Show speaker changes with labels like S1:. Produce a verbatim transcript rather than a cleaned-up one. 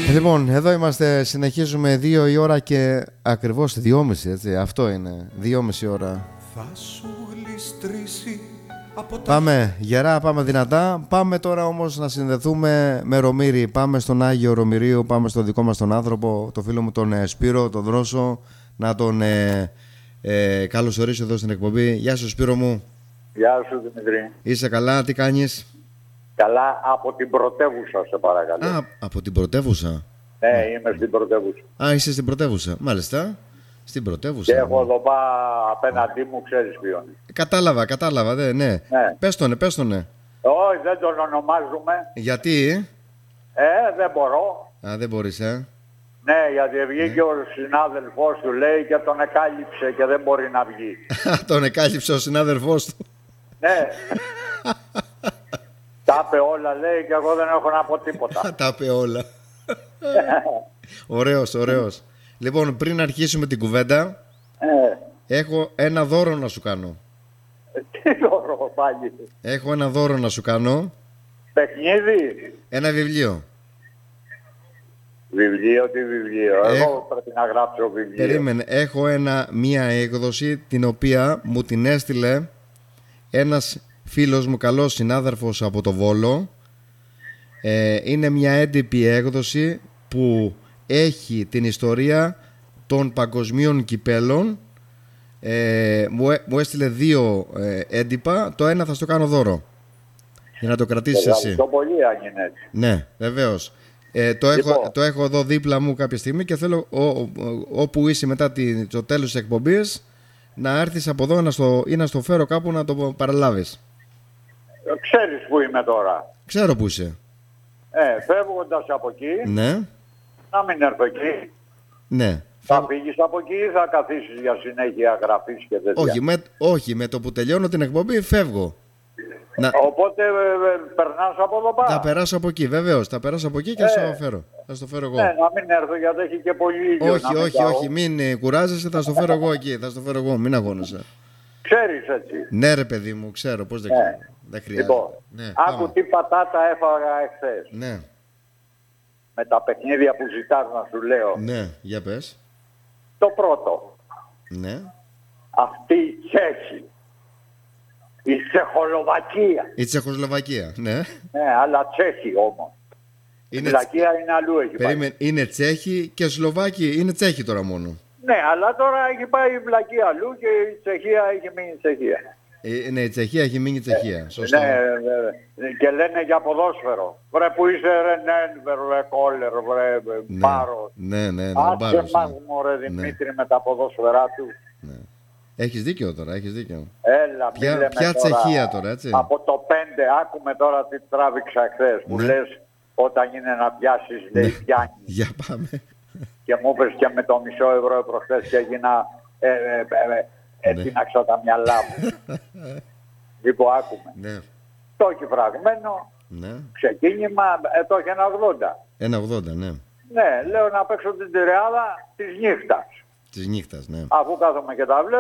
S1: Λοιπόν, εδώ είμαστε, συνεχίζουμε δύο η ώρα και ακριβώς δυόμιση, έτσι, αυτό είναι, δυόμιση ώρα.
S2: Θα σου γλιστρήσει από τα...
S1: Πάμε γερά, πάμε δυνατά, πάμε τώρα όμως να συνδεθούμε με Ρωμήρη, πάμε στον Άγιο Ρωμηρίο, πάμε στον δικό μας τον άνθρωπο, το φίλο μου τον ε, Σπύρο, τον Δρόσο, να τον ε, ε, καλωσορίσω εδώ στην εκπομπή. Γεια σου Σπύρο μου.
S3: Γεια σου Δημητρή.
S1: Είσαι καλά, τι κάνεις?
S3: Καλά, από την πρωτεύουσα σε παρακαλώ.
S1: Α, από την πρωτεύουσα.
S3: Ναι, είμαι στην πρωτεύουσα.
S1: Α, είσαι στην πρωτεύουσα, μάλιστα. Στην πρωτεύουσα.
S3: Και έχω εδώ πά απέναντί μου, ξέρεις ποιον.
S1: Κατάλαβα, κατάλαβα, δε, ναι.
S3: Ναι.
S1: Πες τον, πες τον.
S3: Όχι, δεν τον ονομάζουμε.
S1: Γιατί?
S3: Ε, δεν μπορώ.
S1: Α, δεν μπορείς, ε.
S3: Ναι, γιατί βγήκε ο συνάδελφός του, λέει, και τον εκάλυψε και δεν μπορεί να βγει.
S1: Τον εκάλυψε ο συνάδελφός του.
S3: Ναι. Τα είπε όλα, λέει, και εγώ δεν έχω να πω τίποτα.
S1: Τα είπε όλα. Ωραίος, ωραίος. Λοιπόν, πριν αρχίσουμε την κουβέντα,
S3: Ε,
S1: έχω ένα δώρο να σου κάνω.
S3: τι δώρο πάλι.
S1: Έχω ένα δώρο να σου κάνω.
S3: Παιχνίδι.
S1: Ένα βιβλίο.
S3: Βιβλίο, τι βιβλίο.
S1: Έχω-
S3: Εγώ πρέπει να γράψω βιβλίο.
S1: Περίμενε, έχω ένα, μία έκδοση την οποία μου την έστειλε ένας φίλος μου, καλός συνάδελφος από το Βόλο. ε, Είναι μια έντυπη έκδοση που έχει την ιστορία των παγκοσμίων κυπέλων. ε, μου, έ- μου έστειλε δύο ε, έντυπα. Το ένα θα στο κάνω δώρο για να το κρατήσεις εσύ.
S3: Ευχαριστώ πολύ αν είναι έτσι.
S1: Ναι, βεβαίως. Ε, το, έχω,
S3: Λοιπόν.
S1: το έχω εδώ δίπλα μου κάποια στιγμή και θέλω ο, ο- όπου είσαι μετά τη, το τέλος της εκπομπής να έρθεις από εδώ να στο, ή να στο φέρω κάπου να το παραλάβεις.
S3: Ε, Ξέρεις που είμαι τώρα.
S1: Ξέρω που είσαι.
S3: Ε, φεύγοντας από εκεί,
S1: Ναι,
S3: να μην έρθω εκεί.
S1: ναι.
S3: Θα
S1: Φεύγω-
S3: φύγεις από εκεί ή θα καθίσεις για συνέχεια γραφής και τέτοια.
S1: όχι, με, όχι, με το που τελειώνω την εκπομπή φεύγω. Να,
S3: Οπότε ε, ε, περνάς από εδώ
S1: θα
S3: πάρα.
S1: περάσω από εκεί, βεβαίως. Θα περάσω από εκεί και θα
S3: Ε.
S1: στο φέρω. Θα στο φέρω εγώ.
S3: Ναι, να μην έρθω γιατί έχει και πολύ ήλιο. να
S1: όχι,
S3: μην
S1: όχι,
S3: πάω.
S1: όχι. Μην ε, κουράζεσαι, θα στο φέρω εγώ εκεί. Θα στο φέρω εγώ, μην αγώνεσαι.
S3: Ξέρεις έτσι.
S1: Ναι, ρε παιδί μου, ξέρω πώς δεν
S3: Ναι.
S1: ξέρω. Δεν χρειάζεται.
S3: Λοιπόν,
S1: Ναι,
S3: άκου
S1: πάμε.
S3: τι πατάτα έφαγα εχθές.
S1: Ναι,
S3: Με τα παιχνίδια που ζητάς να σου λέω.
S1: ναι, για πες.
S3: Το πρώτο.
S1: Ναι.
S3: Αυτή η Τσέχη. Η Τσεχοσλοβακία.
S1: Η Τσεχοσλοβακία, ναι.
S3: Ναι, αλλά Τσέχη όμως. Η
S1: Είναι,
S3: Βλακία είναι αλλού έχει πάει.
S1: περίμενε, είναι Τσέχοι και Σλοβάκοι. Είναι Τσέχοι τώρα μόνο.
S3: Ναι, αλλά τώρα έχει πάει η Βλακία αλλού και η Τσεχία έχει μείνει Τσεχία.
S1: Ε, ναι, η Τσεχία έχει μείνει Τσεχία. Σωστά.
S3: Ναι, ναι, και λένε για ποδόσφαιρο. Βρε που είσαι ρε Νένβερ, ρε Κόλερ, βρε
S1: ναι.
S3: Πάρο.
S1: Ναι, ναι, ναι.
S3: Άσε
S1: Μπάρος,
S3: μας
S1: ναι.
S3: μωρέ Δημήτρη με τα ποδόσφαιρά του.
S1: Ναι. Έχεις δίκιο τώρα, έχεις δίκιο.
S3: Έλα,
S1: Ποια-
S3: μη λέμε
S1: ποια
S3: τώρα,
S1: Τσεχία τώρα, έτσι?
S3: Από το πέντε, άκουμε τώρα τι τράβηξα χθες που
S1: Ναι.
S3: λες όταν είναι να πιάσεις, λέει πιάνει.
S1: Για πάμε.
S3: Και μου είπες και με το μισό ευρώ προχθές και έγινα, ε, ε, ε, ε,
S1: Ναι.
S3: έτειναξα τα μυαλά μου. Λοιπόν, άκουμε.
S1: Ναι,
S3: Το έχει φραγμένο,
S1: ναι.
S3: ξεκίνημα, ε, το έχει ένα ογδόντα.
S1: ένα ογδόντα, ναι.
S3: Ναι, λέω να παίξω την τριάδα της νύχτας.
S1: Της νύχτας, ναι.
S3: Αφού κάθομαι και τα βλέπω.